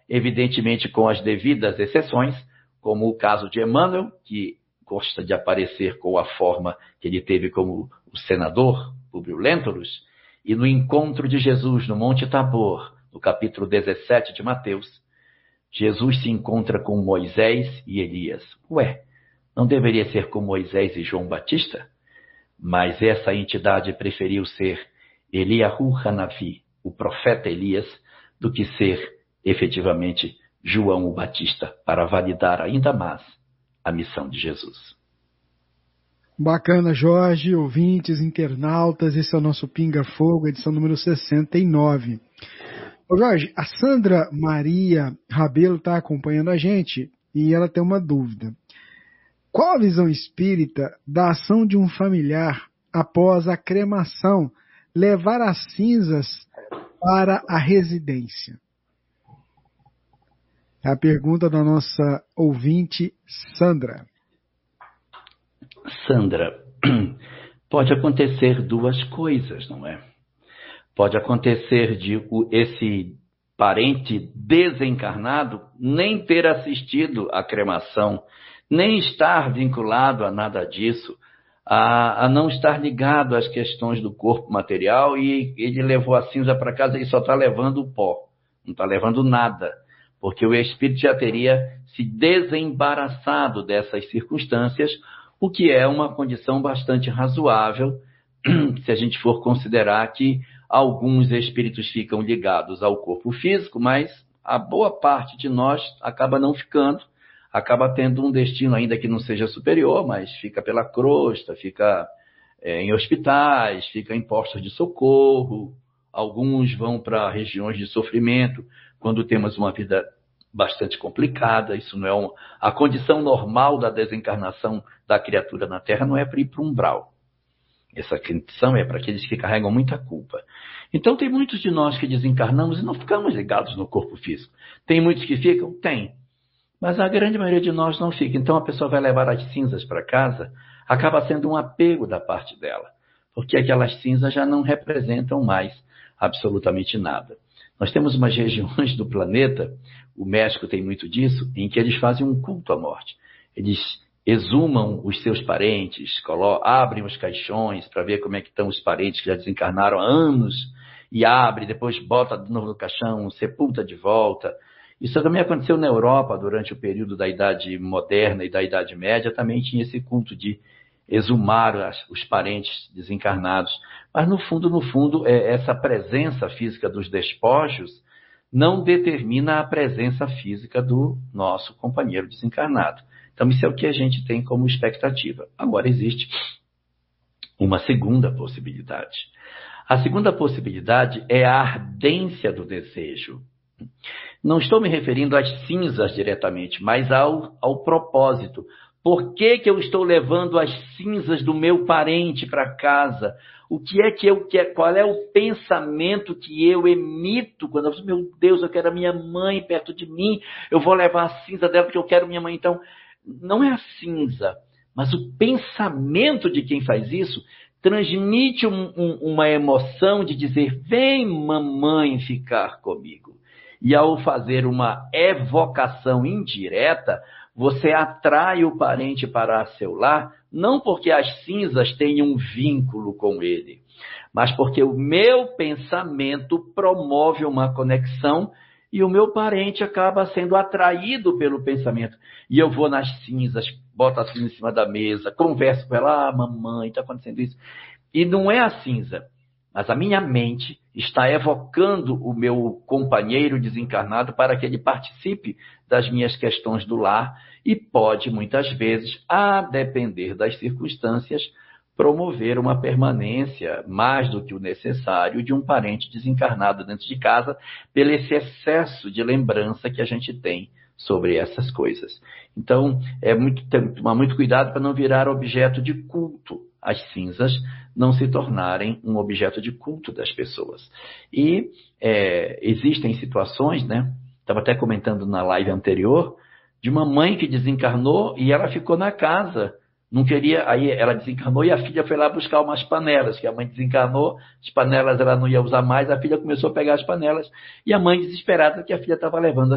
evidentemente com as devidas exceções, como o caso de Emmanuel, que gosta de aparecer com a forma que ele teve como o senador, Publio Lentulus, e no encontro de Jesus no Monte Tabor, no capítulo 17 de Mateus, Jesus se encontra com Moisés e Elias. Ué, não deveria ser com Moisés e João Batista? Mas essa entidade preferiu ser Eliahu Hanavi, o profeta Elias, do que ser efetivamente João o Batista, para validar ainda mais a missão de Jesus. Bacana, Jorge, ouvintes, internautas, esse é o nosso Pinga Fogo, edição número 69. Ô Jorge, a Sandra Maria Rabelo está acompanhando a gente e ela tem uma dúvida. Qual a visão espírita da ação de um familiar após a cremação levar as cinzas para a residência? É a pergunta da nossa ouvinte, Sandra. Sandra, pode acontecer duas coisas, não é? Pode acontecer de esse parente desencarnado nem ter assistido à cremação, nem estar vinculado a nada disso, a não estar ligado às questões do corpo material, e ele levou a cinza para casa e só está levando o pó, não está levando nada, porque o espírito já teria se desembaraçado dessas circunstâncias, o que é uma condição bastante razoável, se a gente for considerar que alguns espíritos ficam ligados ao corpo físico, mas a boa parte de nós acaba não ficando, acaba tendo um destino ainda que não seja superior, mas fica pela crosta, fica em hospitais, fica em postos de socorro, alguns vão para regiões de sofrimento, quando temos uma vida bastante complicada. Isso não é a condição normal da desencarnação da criatura na Terra, não é para ir para um umbral. Essa condição é para aqueles que carregam muita culpa. Então tem muitos de nós que desencarnamos e não ficamos ligados no corpo físico. Tem muitos que ficam? Tem. Mas a grande maioria de nós não fica. Então a pessoa vai levar as cinzas para casa, acaba sendo um apego da parte dela, porque aquelas cinzas já não representam mais absolutamente nada. Nós temos umas regiões do planeta, o México tem muito disso, em que eles fazem um culto à morte. Eles exumam os seus parentes, abrem os caixões para ver como é que estão os parentes que já desencarnaram há anos, e abre, depois bota de novo no caixão, sepulta de volta. Isso também aconteceu na Europa durante o período da Idade Moderna e da Idade Média, também tinha esse culto de exumar os parentes desencarnados. Mas no fundo, essa presença física dos despojos não determina a presença física do nosso companheiro desencarnado. Então isso é o que a gente tem como expectativa. Agora existe uma segunda possibilidade. A segunda possibilidade é a ardência do desejo. Não estou me referindo às cinzas diretamente, mas ao propósito. Por que eu estou levando as cinzas do meu parente para casa? O que é que eu quero? Qual é o pensamento que eu emito quando eu digo, meu Deus, eu quero a minha mãe perto de mim, eu vou levar a cinza dela porque eu quero minha mãe. Então, não é a cinza, mas o pensamento de quem faz isso transmite uma emoção de dizer, vem mamãe ficar comigo. E ao fazer uma evocação indireta, você atrai o parente para seu lar, não porque as cinzas tenham um vínculo com ele, mas porque o meu pensamento promove uma conexão e o meu parente acaba sendo atraído pelo pensamento. E eu vou nas cinzas, boto a cinza em cima da mesa, converso com ela, mamãe, está acontecendo isso. E não é a cinza, mas a minha mente está evocando o meu companheiro desencarnado para que ele participe das minhas questões do lar e pode, muitas vezes, a depender das circunstâncias, promover uma permanência mais do que o necessário de um parente desencarnado dentro de casa, pelo esse excesso de lembrança que a gente tem sobre essas coisas. Então, tomar muito cuidado para não virar objeto de culto. As cinzas não se tornarem um objeto de culto das pessoas. E existem situações, né? Estava até comentando na live anterior, de uma mãe que desencarnou e ela ficou na casa. Não queria, aí ela desencarnou e a filha foi lá buscar umas panelas, que a mãe desencarnou, as panelas ela não ia usar mais, a filha começou a pegar as panelas, e a mãe desesperada que a filha estava levando